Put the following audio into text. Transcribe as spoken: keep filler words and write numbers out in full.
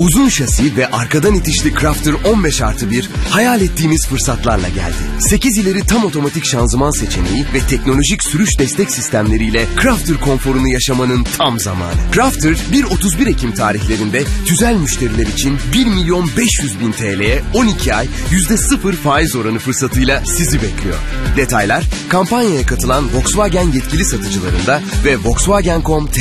Uzun şasi ve arkadan itişli Crafter on beş artı bir hayal ettiğimiz fırsatlarla geldi. sekiz ileri tam otomatik şanzıman seçeneği ve teknolojik sürüş destek sistemleriyle Crafter konforunu yaşamanın tam zamanı. Crafter bir otuz bir Ekim tarihlerinde tüzel müşteriler için bir milyon beş yüz bin T L'ye on iki ay yüzde sıfır faiz oranı fırsatıyla sizi bekliyor. Detaylar kampanyaya katılan Volkswagen yetkili satıcılarında ve Volkswagen nokta com nokta tr